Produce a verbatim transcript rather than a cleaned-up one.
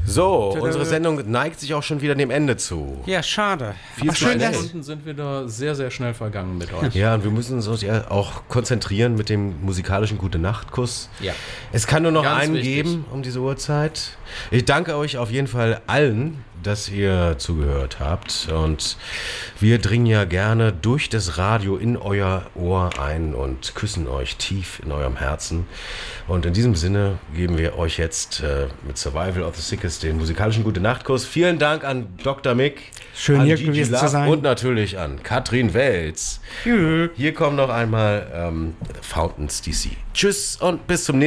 So, unsere Sendung neigt sich auch schon wieder dem Ende zu. Ja, schade. Viel zu schnell. Zwei Stunden sind wieder sehr, sehr schnell vergangen mit euch. Ja, und wir müssen uns ja auch konzentrieren mit dem musikalischen Gute-Nacht-Kuss. Ja. Es kann nur noch Ganz einen wichtig. geben um diese Uhrzeit. Ich danke euch auf jeden Fall allen, dass ihr zugehört habt. Und wir dringen ja gerne durch das Radio in euer Ohr ein und küssen euch tief in eurem Herzen. Und in diesem Sinne geben wir euch jetzt äh, mit Survival of the Sickest den musikalischen Gute-Nacht-Kuss. Vielen Dank an Doktor Mick. Schön, an hier Gigi gewesen Love zu sein. Und natürlich an Katrin Welz. Tschüss. Hier kommen noch einmal ähm, Fountains D C. Tschüss und bis zum nächsten Mal.